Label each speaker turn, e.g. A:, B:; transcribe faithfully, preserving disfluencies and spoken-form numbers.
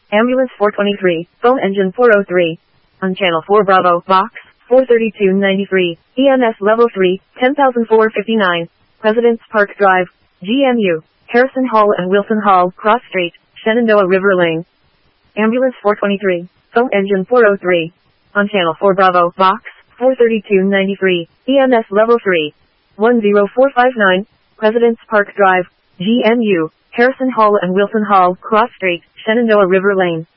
A: Ambulance four twenty-three, phone engine four oh three. On channel four Bravo, box four thirty-two ninety-three, E M S level three, ten thousand four hundred fifty-nine. President's Park Drive, G M U, Harrison Hall and Wilson Hall, Cross Street, Shenandoah River Lane. Ambulance four twenty-three, phone engine four oh three. On channel four Bravo, box four thirty-two ninety-three, E M S level three, one zero four five nine. President's Park Drive, G M U, Harrison Hall and Wilson Hall, Cross Street, Shenandoah River Lane.